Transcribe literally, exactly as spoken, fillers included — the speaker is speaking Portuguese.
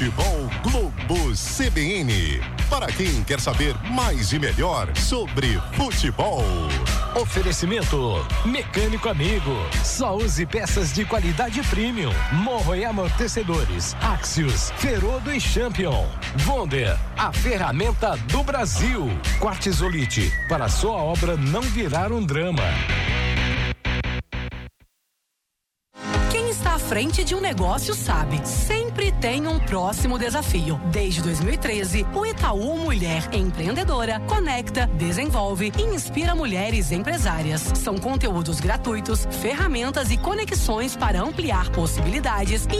Futebol Globo C B N. Para quem quer saber mais e melhor sobre futebol. Oferecimento Mecânico Amigo. Só use peças de qualidade premium. Morro e amortecedores. Axios, Ferodo e Champion. Wonder, a ferramenta do Brasil. Quartzolite, para sua obra não virar um drama. Quem está à frente de um negócio sabe, sempre tem um próximo desafio. Desde dois mil e treze, o Itaú Mulher Empreendedora conecta, desenvolve e inspira mulheres empresárias. São conteúdos gratuitos, ferramentas e conexões para ampliar possibilidades e